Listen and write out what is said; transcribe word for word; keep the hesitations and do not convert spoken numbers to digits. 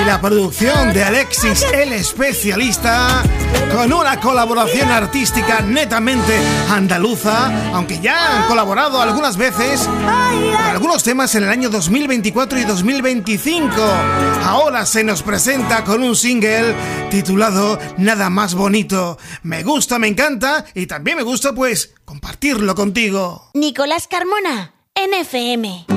la producción de Alexis el Especialista, con una colaboración artística netamente andaluza, aunque ya han colaborado algunas veces en algunos temas en el año dos mil veinticuatro y dos mil veinticinco. Ahora se nos presenta con un single titulado Nada Más Bonito. Me gusta, me encanta y también me gusta pues compartirlo contigo. Nicolás Carmona en F M.